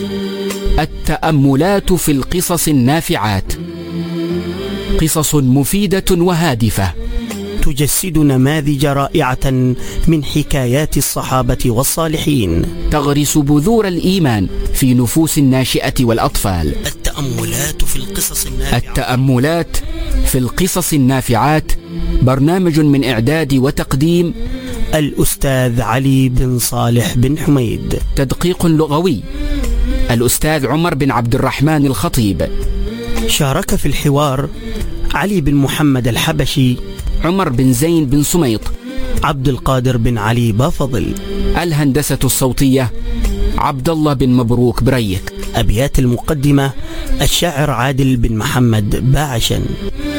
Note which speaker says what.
Speaker 1: التأملات في القصص النافعات، قصص مفيدة وهادفة
Speaker 2: تجسد نماذج رائعة من حكايات الصحابة والصالحين،
Speaker 1: تغرس بذور الإيمان في نفوس الناشئة والأطفال. التأملات في القصص النافعات برنامج من إعداد وتقديم
Speaker 2: الأستاذ علي بن صالح بن حميد.
Speaker 1: تدقيق لغوي الأستاذ عمر بن عبد الرحمن الخطيب.
Speaker 2: شارك في الحوار علي بن محمد الحبشي،
Speaker 1: عمر بن زين بن سميط،
Speaker 2: عبد القادر بن علي بافضل.
Speaker 1: الهندسة الصوتية عبد الله بن مبروك بريك.
Speaker 2: أبيات المقدمة الشاعر عادل بن محمد باعشن.